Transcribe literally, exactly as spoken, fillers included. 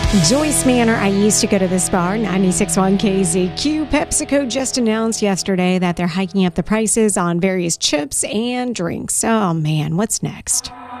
Joyce Manor, I used to go to this bar, ninety-six point one K Z Q. PepsiCo just announced yesterday that they're hiking up the prices on various chips and drinks. Oh man, what's next?